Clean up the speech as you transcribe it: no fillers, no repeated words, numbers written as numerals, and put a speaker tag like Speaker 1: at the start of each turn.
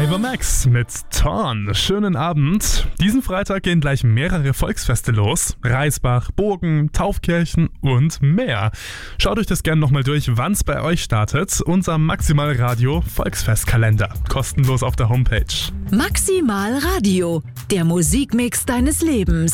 Speaker 1: Ava Max mit Torn. Schönen Abend. Diesen Freitag gehen gleich mehrere Volksfeste los. Reisbach, Bogen, Taufkirchen und mehr. Schaut euch das gerne nochmal durch, wann es bei euch startet. Unser Maximal Radio Volksfestkalender. Kostenlos auf der Homepage.
Speaker 2: Maximal Radio, der Musikmix deines Lebens.